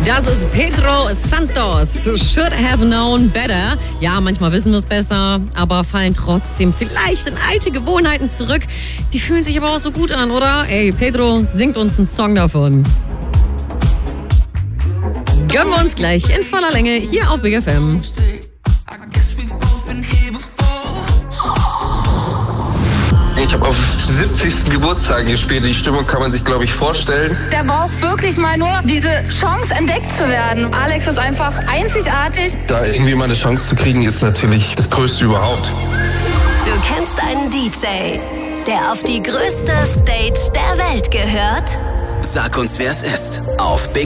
Das ist Pedro Santos. Should have known better. Ja, manchmal wissen wir es besser, aber fallen trotzdem vielleicht in alte Gewohnheiten zurück. Die fühlen sich aber auch so gut an, oder? Ey, Pedro singt uns einen Song davon. Gönnen wir uns gleich in voller Länge hier auf Big FM. Ich habe auf 70. Geburtstag gespielt. Die Stimmung kann man sich, glaube ich, vorstellen. Der braucht wirklich mal nur diese Chance, entdeckt zu werden. Alex ist einfach einzigartig. Da irgendwie mal eine Chance zu kriegen, ist natürlich das Größte überhaupt. Du kennst einen DJ, der auf die größte Stage der Welt gehört? Sag uns, wer es ist, auf Big